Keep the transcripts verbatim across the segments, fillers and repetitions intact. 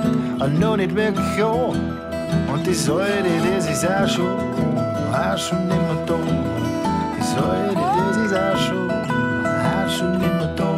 und noch nicht wirklich an. Und die Säule, das ist auch schon, auch schon nimmer da. Die Säule, das ist auch schon, auch schon nimmer da.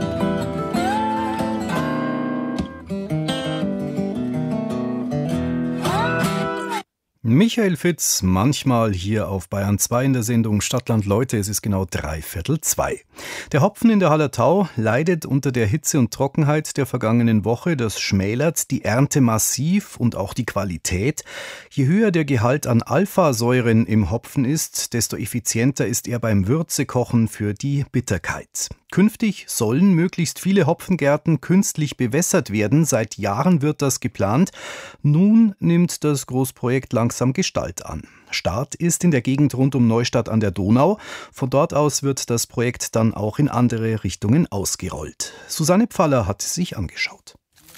Michael Fitz, manchmal hier auf Bayern zwei in der Sendung Stadtland Leute. Es ist genau dreiviertel zwei. Der Hopfen in der Hallertau leidet unter der Hitze und Trockenheit der vergangenen Woche. Das schmälert die Ernte massiv und auch die Qualität. Je höher der Gehalt an Alphasäuren im Hopfen ist, desto effizienter ist er beim Würzekochen für die Bitterkeit. Künftig sollen möglichst viele Hopfengärten künstlich bewässert werden. Seit Jahren wird das geplant. Nun nimmt das Großprojekt langsam Gestalt an. Start ist in der Gegend rund um Neustadt an der Donau. Von dort aus wird das Projekt dann auch in andere Richtungen ausgerollt. Susanne Pfaller hat es sich angeschaut.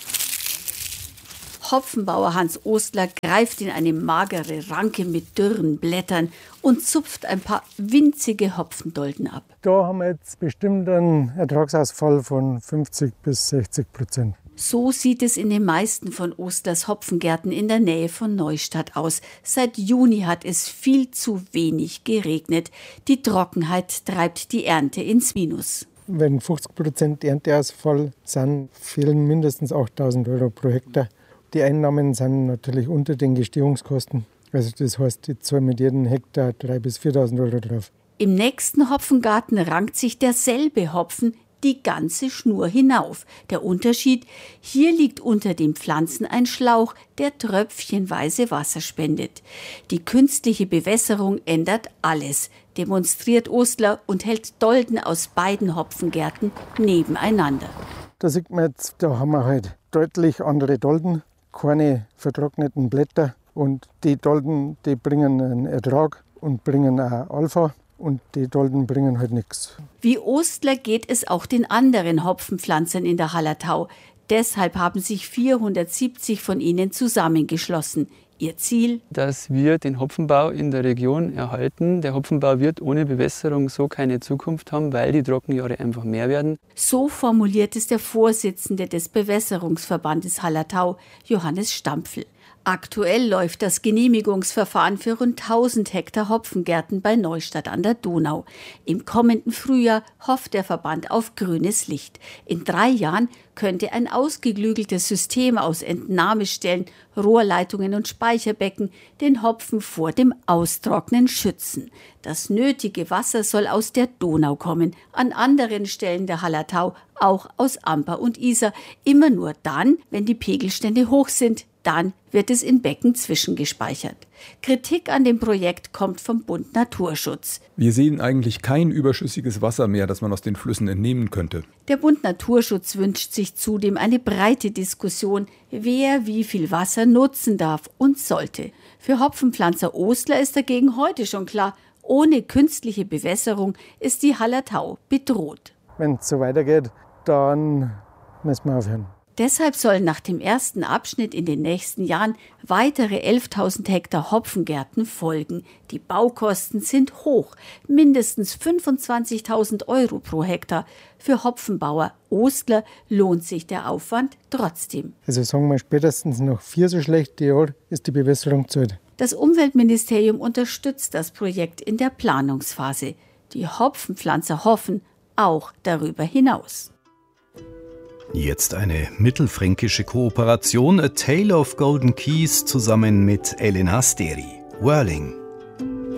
Hopfenbauer Hans Ostler greift in eine magere Ranke mit dürren Blättern und zupft ein paar winzige Hopfendolden ab. Da haben wir jetzt bestimmt einen Ertragsausfall von fünfzig bis sechzig Prozent. So sieht es in den meisten von Ostlers Hopfengärten in der Nähe von Neustadt aus. Seit Juni hat es viel zu wenig geregnet. Die Trockenheit treibt die Ernte ins Minus. Wenn fünfzig Prozent Ernteausfall sind, fehlen mindestens achttausend Euro pro Hektar. Die Einnahmen sind natürlich unter den Gestehungskosten. Also das heißt, ich zahle mit jedem Hektar dreitausend bis viertausend Euro drauf. Im nächsten Hopfengarten rankt sich derselbe Hopfen die ganze Schnur hinauf. Der Unterschied: Hier liegt unter den Pflanzen ein Schlauch, der tröpfchenweise Wasser spendet. Die künstliche Bewässerung ändert alles, demonstriert Ostler und hält Dolden aus beiden Hopfengärten nebeneinander. Da sieht man jetzt, da haben wir halt deutlich andere Dolden, keine vertrockneten Blätter. Und die Dolden, die bringen einen Ertrag und bringen auch Alpha. Und die Dolden bringen halt nichts. Wie Ostler geht es auch den anderen Hopfenpflanzern in der Hallertau. Deshalb haben sich vierhundertsiebzig von ihnen zusammengeschlossen. Ihr Ziel: dass wir den Hopfenbau in der Region erhalten. Der Hopfenbau wird ohne Bewässerung so keine Zukunft haben, weil die Trockenjahre einfach mehr werden. So formuliert es der Vorsitzende des Bewässerungsverbandes Hallertau, Johannes Stampfl. Aktuell läuft das Genehmigungsverfahren für rund tausend Hektar Hopfengärten bei Neustadt an der Donau. Im kommenden Frühjahr hofft der Verband auf grünes Licht. In drei Jahren könnte ein ausgeklügeltes System aus Entnahmestellen, Rohrleitungen und Speicherbecken den Hopfen vor dem Austrocknen schützen. Das nötige Wasser soll aus der Donau kommen, an anderen Stellen der Hallertau auch aus Amper und Isar. Immer nur dann, wenn die Pegelstände hoch sind. Dann wird es in Becken zwischengespeichert. Kritik an dem Projekt kommt vom Bund Naturschutz. Wir sehen eigentlich kein überschüssiges Wasser mehr, das man aus den Flüssen entnehmen könnte. Der Bund Naturschutz wünscht sich zudem eine breite Diskussion, wer wie viel Wasser nutzen darf und sollte. Für Hopfenpflanzer Ostler ist dagegen heute schon klar, ohne künstliche Bewässerung ist die Hallertau bedroht. Wenn es so weitergeht, dann müssen wir aufhören. Deshalb sollen nach dem ersten Abschnitt in den nächsten Jahren weitere elftausend Hektar Hopfengärten folgen. Die Baukosten sind hoch, mindestens fünfundzwanzigtausend Euro pro Hektar. Für Hopfenbauer Ostler lohnt sich der Aufwand trotzdem. Also sagen wir, spätestens nach vier so schlechte Jahre ist die Bewässerung zahlt. Das Umweltministerium unterstützt das Projekt in der Planungsphase. Die Hopfenpflanzer hoffen auch darüber hinaus. Jetzt eine mittelfränkische Kooperation, A Tale of Golden Keys zusammen mit Elena Steri. Whirling.